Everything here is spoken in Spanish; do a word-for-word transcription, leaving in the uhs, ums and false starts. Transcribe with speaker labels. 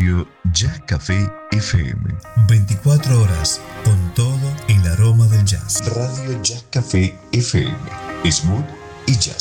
Speaker 1: Radio Jazz Café F M.
Speaker 2: veinticuatro horas con todo el aroma del jazz.
Speaker 1: Radio Jazz Café F M. Smooth y jazz.